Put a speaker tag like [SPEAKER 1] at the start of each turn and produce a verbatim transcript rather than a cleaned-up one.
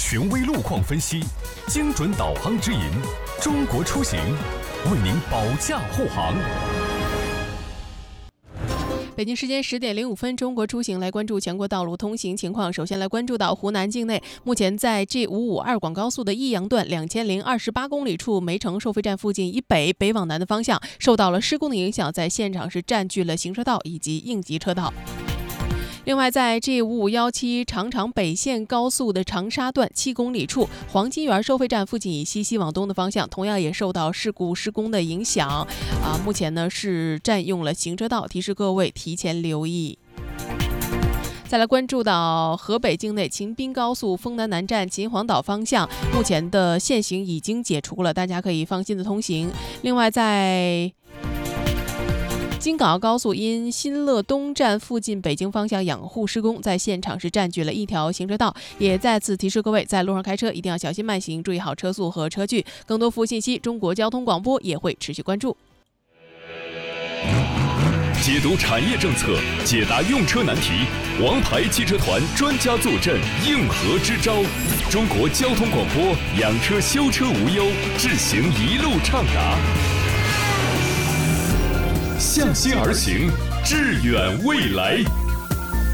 [SPEAKER 1] 权威路况分析，精准导航指引，中国出行为您保驾护航。
[SPEAKER 2] 北京时间十点零五分，中国出行来关注全国道路通行情况。首先来关注到湖南境内，目前在 G 五五二广高速的益阳段两千零二十八公里处梅城收费站附近以北北往南的方向，受到了施工的影响，在现场是占据了行车道以及应急车道。另外，在 G 五五一七长长北线高速的长沙段七公里处，黄金园收费站附近以西西往东的方向，同样也受到事故施工的影响，啊，目前呢是占用了行车道，提示各位提前留意。再来关注到河北境内秦滨高速丰南南站秦皇岛方向，目前的限行已经解除了，大家可以放心的通行。另外，在京港澳高速因新乐东站附近北京方向养护施工，在现场是占据了一条行车道，也再次提示各位在路上开车一定要小心慢行，注意好车速和车距。更多服务信息，中国交通广播也会持续关注。
[SPEAKER 1] 解读产业政策，解答用车难题，王牌汽车团专家坐镇，应何支招？中国交通广播，养车修车无忧，智行一路畅达。向心而行，致远未来。